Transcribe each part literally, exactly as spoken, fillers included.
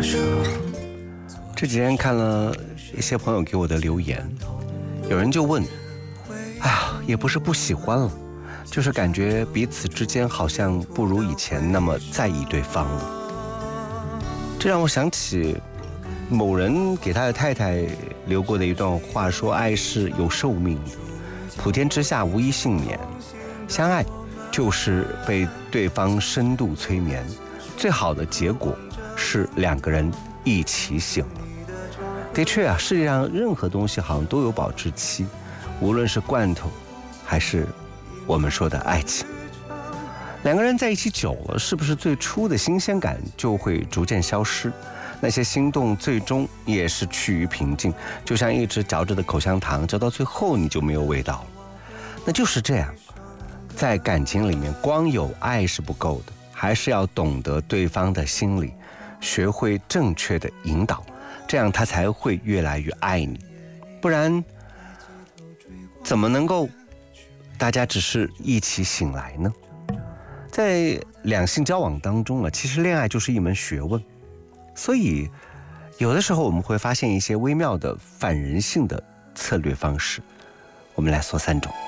这几天看了一些朋友给我的留言，有人就问，哎呀，也不是不喜欢了，就是感觉彼此之间好像不如以前那么在意对方了。这让我想起某人给他的太太留过的一段话，说爱是有寿命的，普天之下无一幸免，相爱就是被对方深度催眠，最好的结果是两个人一起醒了。的确啊，世界上任何东西好像都有保质期，无论是罐头还是我们说的爱情。两个人在一起久了，是不是最初的新鲜感就会逐渐消失？那些心动最终也是趋于平静，就像一直嚼着的口香糖，嚼到最后你就没有味道了。那就是这样，在感情里面光有爱是不够的，还是要懂得对方的心理，学会正确的引导，这样他才会越来越爱你。不然怎么能够大家只是一起醒来呢？在两性交往当中啊，其实恋爱就是一门学问，所以有的时候我们会发现一些微妙的反人性的策略方式。我们来说三种。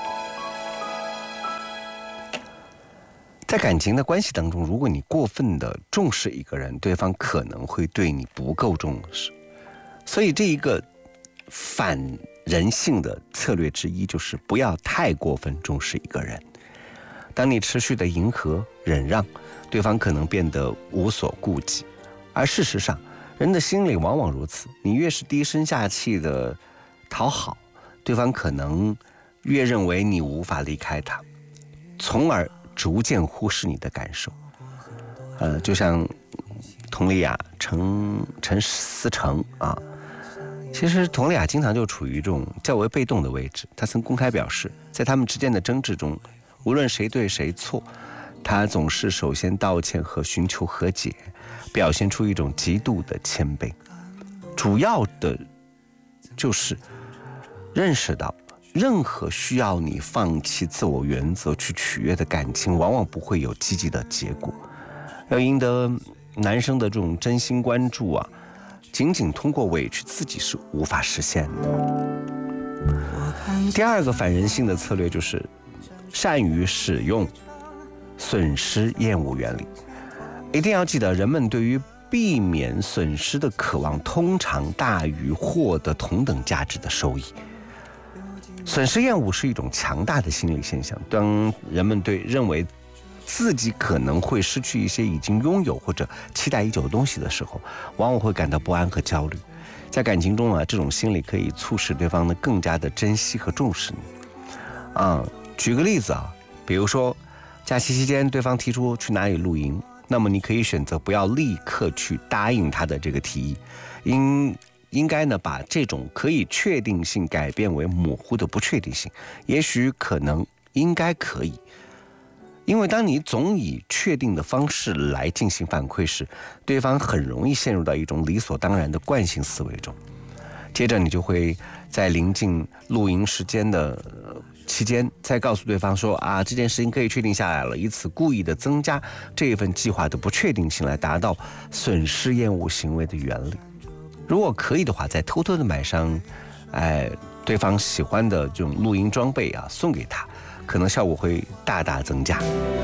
在感情的关系当中，如果你过分的重视一个人，对方可能会对你不够重视。所以这一个反人性的策略之一，就是不要太过分重视一个人。当你持续的迎合忍让，对方可能变得无所顾忌。而事实上，人的心理往往如此，你越是低声下气的讨好，对方可能越认为你无法离开他，从而逐渐忽视你的感受。呃，就像佟丽娅、陈陈思诚啊，其实佟丽娅经常就处于这种较为被动的位置。她曾公开表示，在他们之间的争执中，无论谁对谁错，她总是首先道歉和寻求和解，表现出一种极度的谦卑。主要的就是认识到，任何需要你放弃自我原则去取悦的感情，往往不会有积极的结果。要赢得男生的这种真心关注啊，仅仅通过委屈自己是无法实现的。第二个反人性的策略就是善于使用损失厌恶原理。一定要记得，人们对于避免损失的渴望通常大于获得同等价值的收益。损失厌恶是一种强大的心理现象，当人们对认为自己可能会失去一些已经拥有或者期待已久的东西的时候，往往会感到不安和焦虑。在感情中啊，这种心理可以促使对方呢更加的珍惜和重视你。啊，举个例子啊，比如说假期期间对方提出去哪里露营，那么你可以选择不要立刻去答应他的这个提议，应应该呢把这种可以确定性改变为模糊的不确定性，也许可能应该可以。因为当你总以确定的方式来进行反馈时，对方很容易陷入到一种理所当然的惯性思维中。接着你就会在临近露营时间的、呃、期间再告诉对方说啊，这件事情可以确定下来了，以此故意的增加这一份计划的不确定性，来达到损失厌恶行为的原理。如果可以的话，再偷偷的买上哎对方喜欢的这种露营装备啊，送给他，可能效果会大大增加。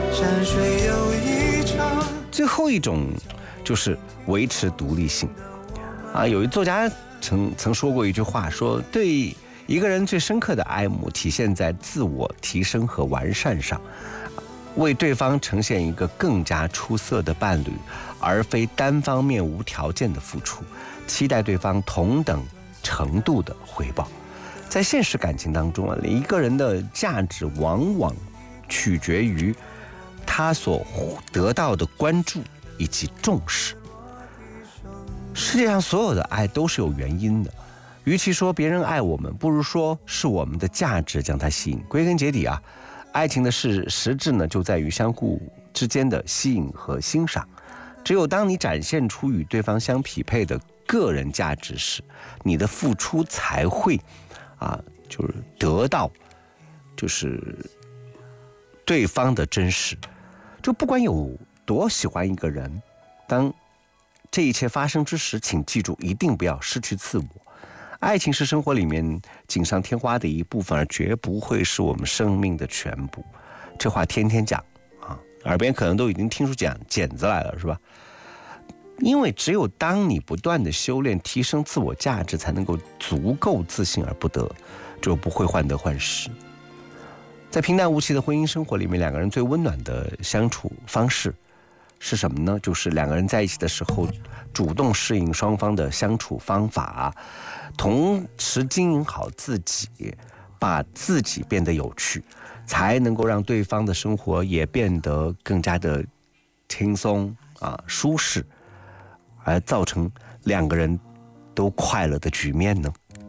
最后一种就是维持独立性啊，有一作家曾曾说过一句话，说对一个人最深刻的爱慕体现在自我提升和完善上，为对方呈现一个更加出色的伴侣，而非单方面无条件的付出，期待对方同等程度的回报。在现实感情当中啊，一个人的价值往往取决于他所得到的关注以及重视。世界上所有的爱都是有原因的，与其说别人爱我们，不如说是我们的价值将他吸引。归根结底啊，爱情的实实质呢，就在于相互之间的吸引和欣赏。只有当你展现出与对方相匹配的个人价值时，你的付出才会啊，就是得到，就是对方的真实。就不管有多喜欢一个人，当这一切发生之时，请记住，一定不要失去自我。爱情是生活里面锦上添花的一部分，而绝不会是我们生命的全部。这话天天讲啊，耳边可能都已经听出茧茧子来了，是吧？因为只有当你不断的修炼、提升自我价值，才能够足够自信而不得，就不会患得患失。在平淡无奇的婚姻生活里面，两个人最温暖的相处方式是什么呢？就是两个人在一起的时候，主动适应双方的相处方法，同时经营好自己，把自己变得有趣，才能够让对方的生活也变得更加的轻松啊、舒适，而造成两个人都快乐的局面呢。